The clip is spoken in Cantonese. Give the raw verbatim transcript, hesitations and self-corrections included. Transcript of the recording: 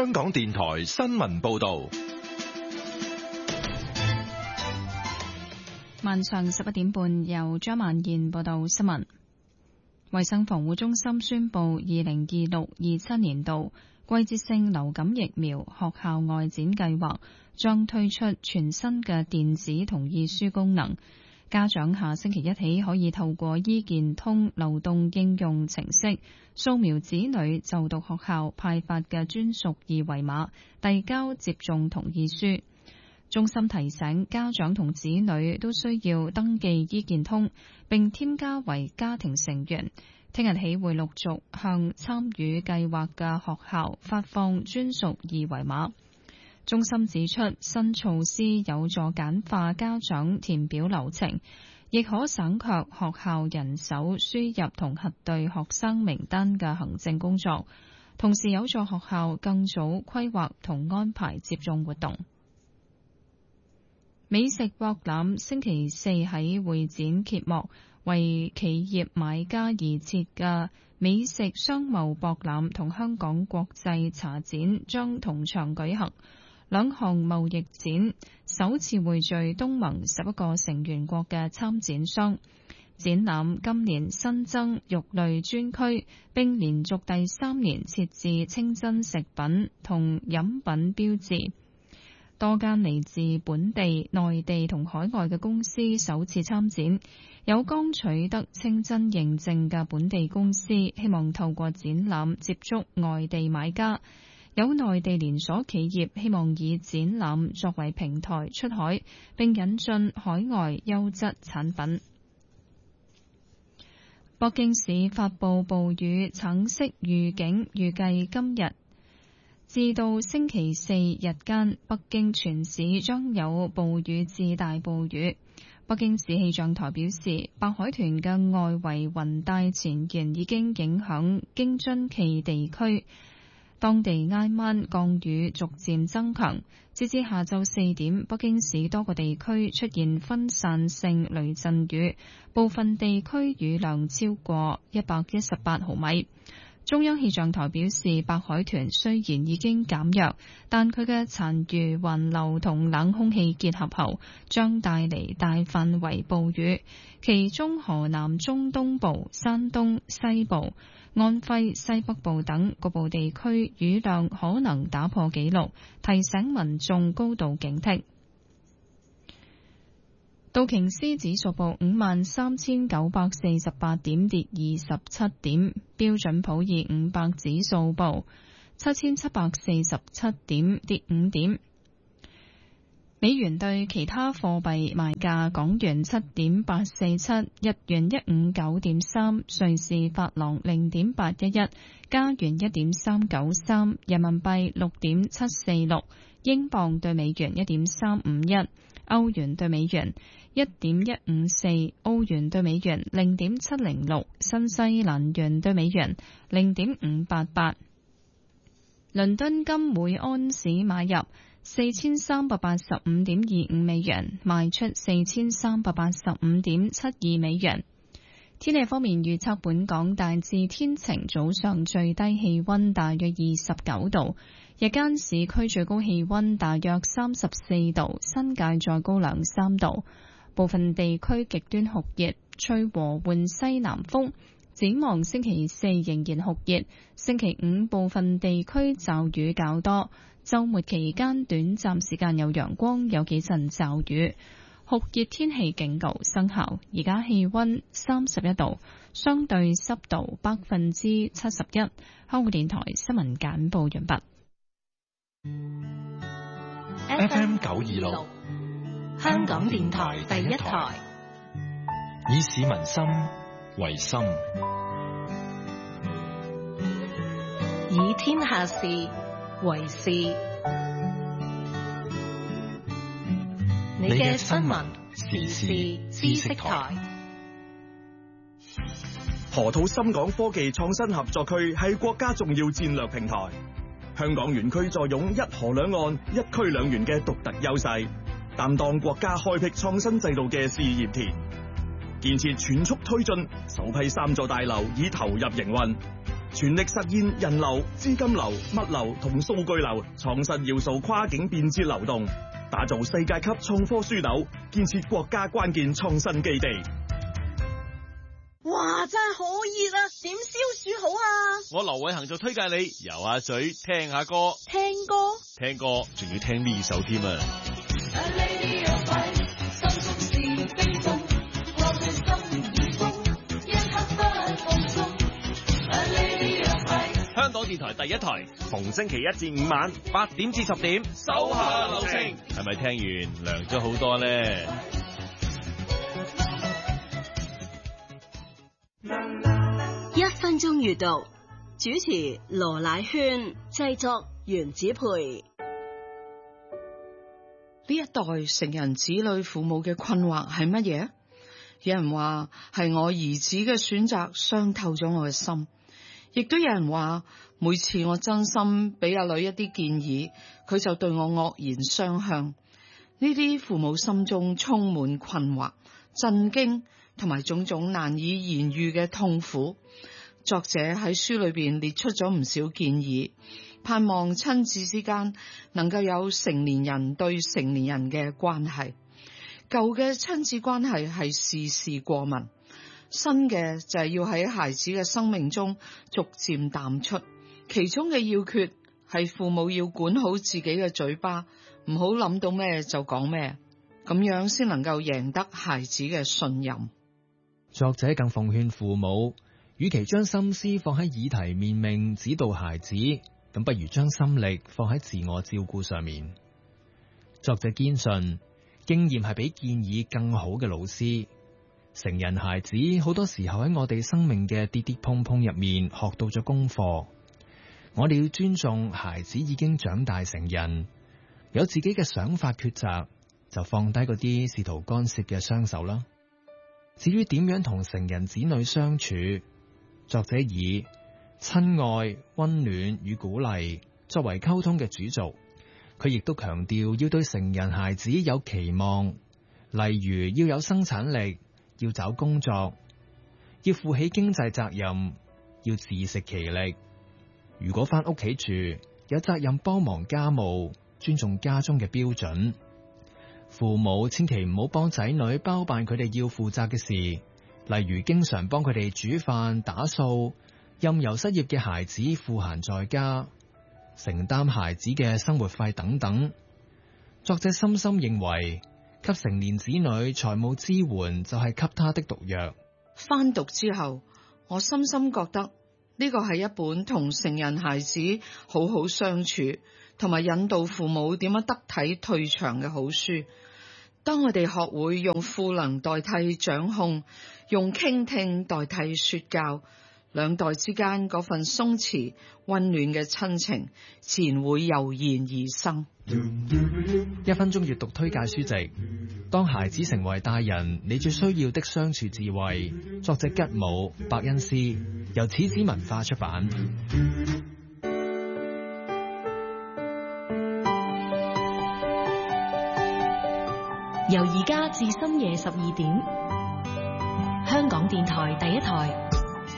香港電台新聞報道。 晚上十一點半，由張曼燕報道新聞。衛生防護中心宣布，二零二六二七年度季節性流感疫苗學校外展計劃將推出全新嘅電子同意書功能。家長下星期一起可以透過醫健通流動應用程式掃描子女就讀學校派發嘅專屬二維碼，遞交接種同意書。中心提醒家長同子女都需要登記醫健通並添加為家庭成員。聽日起會陸續向參與計劃嘅學校發放專屬二維碼。中心指出，新措施有助簡化家長填表流程，亦可省卻學校人手輸入同核對學生名單嘅行政工作，同時有助學校更早規劃同安排接種活動。美食博覽星期四喺會展揭幕，為企業買家而設嘅美食商貿博覽同香港國際茶展將同場舉行。兩項貿易展首次匯聚東盟十一個成員國嘅參展商。展覽今年新增肉類專區，並連續第三年設置清真食品同飲品標誌。多間嚟自本地、內地同海外嘅公司首次參展，有剛取得清真認證嘅本地公司希望透過展覽接觸外地買家。有內地連鎖企業希望以展覽作為平台出海，並引進海外優質產品。北京市發布暴雨橙色預警，預計今日至到星期四日間，北京全市將有暴雨至大暴雨。北京市氣象台表示，白海豚嘅外圍雲帶前緣已經影響京津冀地區。當地挨晚降雨逐漸增強，截至下晝四點，北京市多個地區出現分散性雷陣雨，部分地區雨量超過一百一十八毫米。中央氣象台表示，白海豚雖然已經減弱，但佢嘅殘餘環流同冷空氣結合後，將帶嚟大範圍暴雨，其中河南中東部、山東西部、安徽西北部等局部地區雨量可能打破紀錄，提醒民眾高度警惕。道瓊斯指數報五萬三千九百四十八點，跌二十七點；標準普爾五百指數報七千七百四十七點，跌五點。美元對其他貨幣賣價：港元七點八四七，日元一五九點三，瑞士法郎零點八一一，加元一點三九三，人民幣六點七四六，英鎊對美元一點三五一，歐元對美元一點一五四，澳元對美元零點七零六，新西蘭元對美元零點五八八。倫敦金每安士買入四千三百八十五點二五美元，賣出四千三百八十五點七二美元。天氣方面預測，本港大致天晴，早上最低氣溫大約二十九度，日間市區最高氣溫大約三十四度，新界再高兩三度。部分地區極端酷熱，吹和緩西南風。展望星期四仍然酷熱，星期五部分地區驟雨較多，週末期間短暫時間有陽光，有幾陣驟雨。酷熱天氣警告生效。而家氣溫三十一度，相對濕度百分之七十一。香港電台新聞簡報完畢。 F M 九二六， 香港電台第一台， 以市民心為心， 以天下事為事。你嘅新聞時事知識台。 河套深港科技創新合作區係國家重要戰略平台，香港園區坐擁一河兩岸、一區兩園嘅獨特優勢，擔當國家開闢創新制度嘅試驗田。建設全速推進，首批三座大樓已投入營運。 全力實現人流、資金流、物流同數據流創新要素跨境便捷流動，打造世界級創科樞紐，建設國家關鍵創新基地。 哇，真係好熱啊！點消暑好啊？ 我劉偉恒就推介你游下水，聽下歌。 聽歌？ 聽歌仲要聽呢首添啊！香港電台第一台，逢星期一至五晚八點至十點，手下留情。係咪聽完涼咗好多呢？ 一分鐘閱讀，主持羅乃萱，製作袁子培。 呢一代成人子女父母嘅困惑係乜嘢？有人話係我兒子嘅選擇傷透咗我嘅心，亦都有人話每次我真心俾阿女一啲建議，佢就對我惡言相向。呢啲父母心中充滿困惑、震驚同埋種種難以言喻嘅痛苦。作者喺書裏邊列出咗唔少建議，盼望親子之間能夠有成年人對成年人嘅關係。舊嘅親子關係係事事過問，新嘅就係要喺孩子嘅生命中逐漸淡出。其中嘅要訣係父母要管好自己嘅嘴巴，唔好諗到咩就講咩，咁樣先能夠贏得孩子嘅信任。 作者更奉勸父母，與其將心思放喺議題面命指導孩子，咁不如將心力放喺自我照顧上面。作者堅信，經驗係比建議更好嘅老師。成人孩子好多時候喺我哋生命嘅跌跌碰碰入面學到咗功課。我哋要尊重孩子已經長大成人，有自己嘅想法抉擇，就放低嗰啲試圖干涉嘅雙手啦。至於點樣同成人子女相處，作者以親愛、溫暖與鼓勵作為溝通嘅主軸。佢亦都強調要對成人孩子有期望，例如要有生產力，要找工作，要負起經濟責任，要自食其力。如果返屋企住，有責任幫忙家務，尊重家中嘅標準。父母千祈唔好幫仔女包辦佢哋要負責嘅事，例如經常幫佢哋煮飯打掃，任由失業嘅孩子賦閒在家，承擔孩子嘅生活費等等。作者深深認為，給成年子女財務支援就係給他的毒藥。 翻讀之後，我深深覺得呢個係一本同成人孩子好好相處，同埋引導父母點樣得體退場嘅好書。當我哋學會用賦能代替掌控，用傾聽代替說教，兩代之間嗰份鬆弛溫暖嘅親情自然會油然而生。 一分鐘閱讀推介書籍，當孩子成為大人，你最需要的相處智慧。作者吉姆·伯恩斯，由始子文化出版。 由而家至深夜十二點，香港電台第一台。